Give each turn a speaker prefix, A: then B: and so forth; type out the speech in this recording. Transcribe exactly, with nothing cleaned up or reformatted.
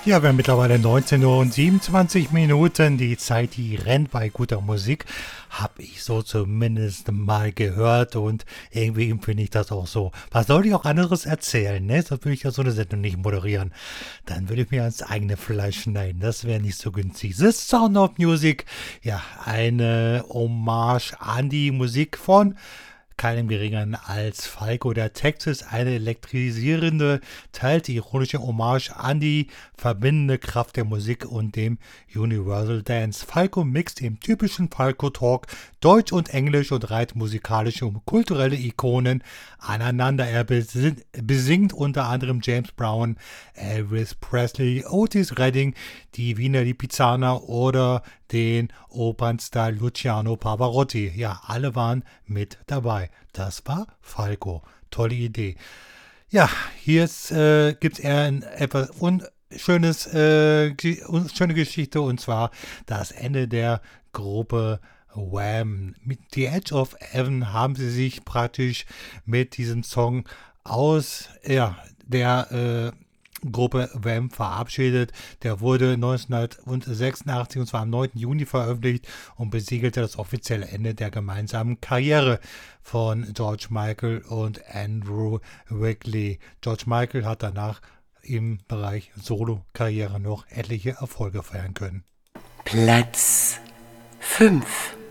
A: Ja, wir haben mittlerweile neunzehn Uhr und siebenundzwanzig Minuten. Die Zeit, die rennt bei guter Musik, habe ich so zumindest mal gehört und irgendwie empfinde ich das auch so. Was soll ich auch anderes erzählen, ne? Sonst würde ich ja so eine Sendung nicht moderieren. Dann würde ich mir ans eigene Fleisch schneiden. Das wäre nicht so günstig. The Sound of Music, ja, eine Hommage an die Musik von keinem geringeren als Falco. Der Text ist eine elektrisierende, teilt ironische Hommage an die verbindende Kraft der Musik und dem Universal Dance. Falco mixt im typischen Falco-Talk Deutsch und Englisch und reiht musikalische und kulturelle Ikonen aneinander. Er besin- besingt unter anderem James Brown, Elvis Presley, Otis Redding, die Wiener Lipizzaner oder den Opernstar Luciano Pavarotti. Ja, alle waren mit dabei. Das war Falco. Tolle Idee. Ja, hier äh, gibt es eher ein etwas unschönes, äh, ge- schöne Geschichte, und zwar das Ende der Gruppe Wham. Mit The Edge of Heaven haben sie sich praktisch mit diesem Song aus ja, der äh, Gruppe Wham verabschiedet. Der wurde neunzehnhundertsechsundachtzig, und zwar am neunten Juni veröffentlicht, und besiegelte das offizielle Ende der gemeinsamen Karriere von George Michael und Andrew Wrigley. George Michael hat danach im Bereich Solo-Karriere noch etliche Erfolge feiern können.
B: Platz fünf.